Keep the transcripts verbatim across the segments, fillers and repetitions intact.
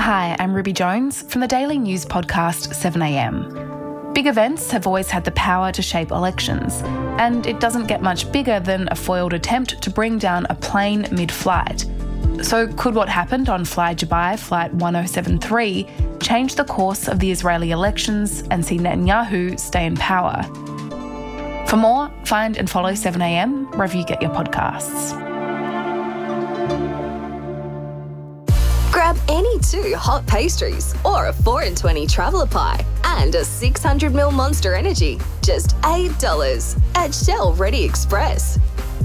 Hi, I'm Ruby Jones from the daily news podcast seven a m. Big events have always had the power to shape elections, and it doesn't get much bigger than a foiled attempt to bring down a plane mid-flight. So could what happened on Fly Dubai Flight one oh seven three change the course of the Israeli elections and see Netanyahu stay in power? For more, find and follow seven a m wherever you get your podcasts. Grab any two hot pastries or a four in twenty traveller pie and a six hundred milliliter Monster Energy, just eight dollars at Shell Ready Express.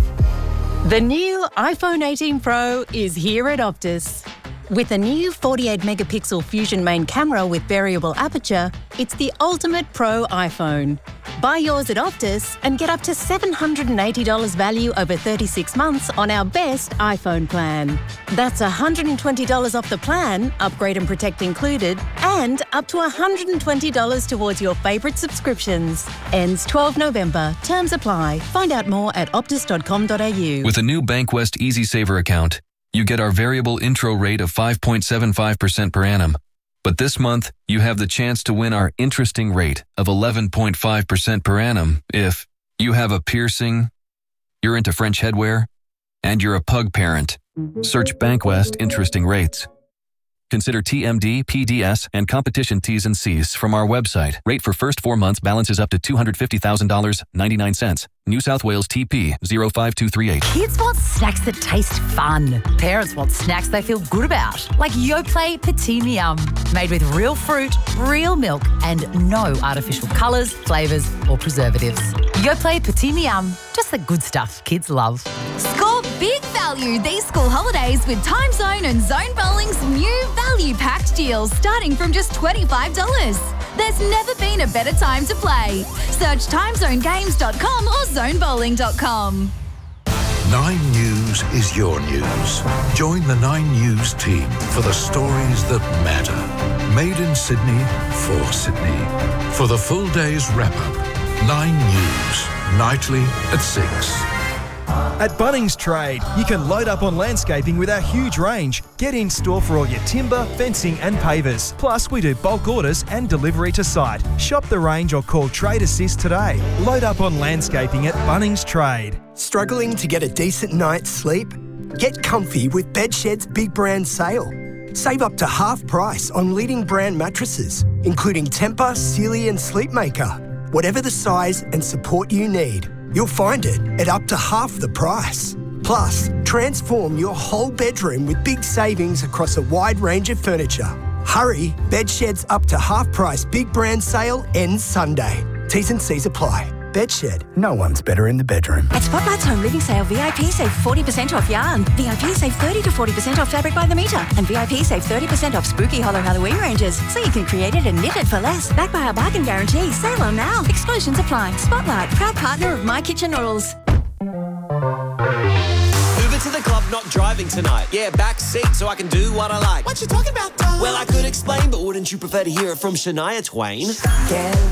The new iPhone eighteen Pro is here at Optus. With a new forty-eight megapixel Fusion main camera with variable aperture, it's the ultimate pro iPhone. Buy yours at Optus and get up to seven hundred eighty dollars value over thirty-six months on our best iPhone plan. That's one hundred twenty dollars off the plan, upgrade and protect included, and up to one hundred twenty dollars towards your favourite subscriptions. Ends twelfth November. Terms apply. Find out more at optus dot com dot a u. With a new Bankwest Easy Saver account, you get our variable intro rate of five point seven five percent per annum. But this month, you have the chance to win our interesting rate of eleven point five percent per annum if you have a piercing, you're into French headwear, and you're a pug parent. Search Bankwest Interesting Rates. Consider T M D, P D S, and competition T's and C's from our website. Rate for first four months balances up to two hundred fifty thousand dollars and ninety-nine cents. New South Wales T P zero five two three eight. Kids want snacks that taste fun. Parents want snacks they feel good about. Like Yoplait Petit Miam. Made with real fruit, real milk, and no artificial colours, flavours, or preservatives. Yoplait Petit Miam. Just the good stuff kids love. Score big value these school holidays with Time Zone and Zone Bowling's new value-packed deals starting from just twenty-five dollars. There's never been a better time to play. Search time zone games dot com or zone bowling dot com. Nine News is your news. Join the Nine News team for the stories that matter. Made in Sydney, for Sydney. For the full day's wrap-up, Nine News, nightly at six. At Bunnings Trade, you can load up on landscaping with our huge range. Get in store for all your timber, fencing and pavers. Plus, we do bulk orders and delivery to site. Shop the range or call Trade Assist today. Load up on landscaping at Bunnings Trade. Struggling to get a decent night's sleep? Get comfy with Bedshed's Big Brand Sale. Save up to half price on leading brand mattresses, including Tempur, Sealy and Sleepmaker. Whatever the size and support you need, you'll find it at up to half the price. Plus, transform your whole bedroom with big savings across a wide range of furniture. Hurry, Bedshed's up to half price Big Brand Sale ends Sunday. T's and C's apply. Bedshed, no one's better in the bedroom. At Spotlight's Home Living Sale, V I P save forty percent off yarn. V I P save thirty to forty percent off fabric by the metre. And V I P save thirty percent off spooky hollow Halloween ranges. So you can create it and knit it for less. Backed by our bargain guarantee. Sale on now. Exclusions apply. Spotlight, proud partner of My Kitchen Noodles. Uber to the club, not driving tonight. Yeah, back seat so I can do what I like. What you talking about, Tom? Well, I could explain, but wouldn't you prefer to hear it from Shania Twain? Yeah.